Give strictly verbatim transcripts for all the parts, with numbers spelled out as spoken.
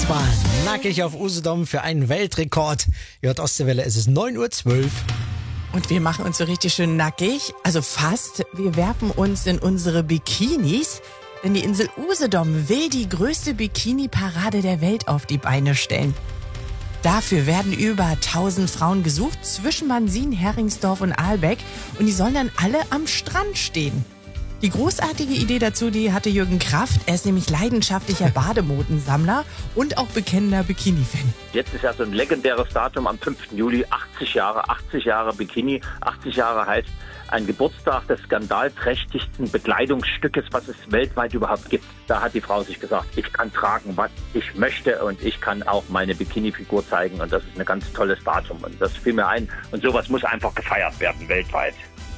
Machbar, nackig auf Usedom für einen Weltrekord. Ihr hört Ostseewelle, es ist neun Uhr zwölf. Und wir machen uns so richtig schön nackig, also fast. Wir werfen uns in unsere Bikinis, denn die Insel Usedom will die größte Bikini-Parade der Welt auf die Beine stellen. Dafür werden über tausend Frauen gesucht zwischen Mansin, Heringsdorf und Aalbeck und die sollen dann alle am Strand stehen. Die großartige Idee dazu, die hatte Jürgen Kraft. Er ist nämlich leidenschaftlicher Bademodensammler und auch bekennender Bikini-Fan. Jetzt ist ja so ein legendäres Datum am fünften Juli, achtzig Jahre, achtzig Jahre Bikini. achtzig Jahre heißt ein Geburtstag des skandalträchtigsten Bekleidungsstückes, was es weltweit überhaupt gibt. Da hat die Frau sich gesagt, ich kann tragen, was ich möchte und ich kann auch meine Bikini-Figur zeigen. Und das ist ein ganz tolles Datum. Und das fiel mir ein. Und sowas muss einfach gefeiert werden, weltweit.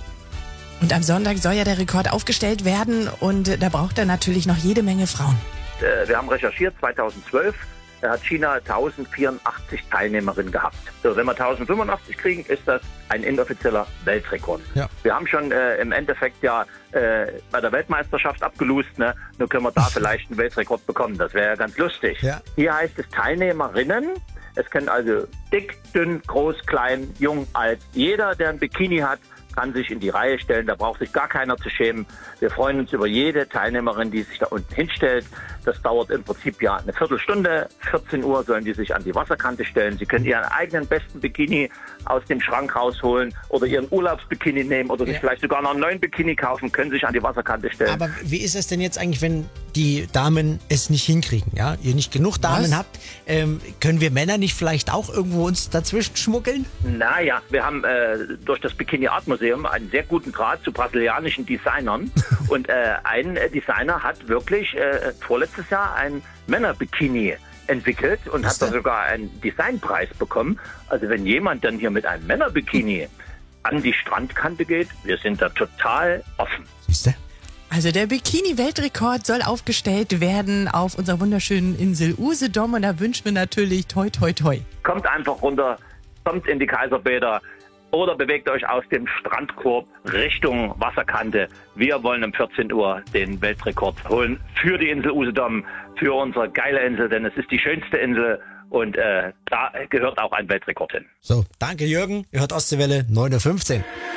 Und am Sonntag soll ja der Rekord aufgestellt werden und da braucht er natürlich noch jede Menge Frauen. Wir haben recherchiert, zweitausendzwölf hat China tausendvierundachtzig Teilnehmerinnen gehabt. So, wenn wir tausendfünfundachtzig kriegen, ist das ein inoffizieller Weltrekord. Ja. Wir haben schon äh, im Endeffekt ja äh, bei der Weltmeisterschaft abgelost, ne? Nur können wir da vielleicht einen Weltrekord bekommen. Das wäre ja ganz lustig. Ja. Hier heißt es Teilnehmerinnen. Es können also dick, dünn, groß, klein, jung, alt. Jeder, der ein Bikini hat, kann sich in die Reihe stellen, da braucht sich gar keiner zu schämen. Wir freuen uns über jede Teilnehmerin, die sich da unten hinstellt. Das dauert im Prinzip ja eine Viertelstunde. vierzehn Uhr sollen die sich an die Wasserkante stellen. Sie können ihren eigenen besten Bikini aus dem Schrank rausholen oder ihren Urlaubsbikini nehmen oder sich ja. vielleicht sogar noch einen neuen Bikini kaufen, können sich an die Wasserkante stellen. Aber wie ist es denn jetzt eigentlich, wenn die Damen es nicht hinkriegen, ja? Ihr nicht genug Damen Was? habt, ähm, können wir Männer nicht vielleicht auch irgendwo uns dazwischen schmuggeln? Naja, wir haben äh, durch das Bikini Art Museum einen sehr guten Draht zu brasilianischen Designern und äh, ein Designer hat wirklich äh, vorletztes Jahr ein Männerbikini entwickelt und hat da sogar einen Designpreis bekommen. Also wenn jemand dann hier mit einem Männerbikini an die Strandkante geht, wir sind da total offen. Siehst du? Also der Bikini-Weltrekord soll aufgestellt werden auf unserer wunderschönen Insel Usedom und da wünschen wir natürlich toi toi toi. Kommt einfach runter, kommt in die Kaiserbäder oder bewegt euch aus dem Strandkorb Richtung Wasserkante. Wir wollen um vierzehn Uhr den Weltrekord holen für die Insel Usedom, für unsere geile Insel, denn es ist die schönste Insel und äh, da gehört auch ein Weltrekord hin. So, danke Jürgen. Ihr hört Ostseewelle neun Uhr fünfzehn.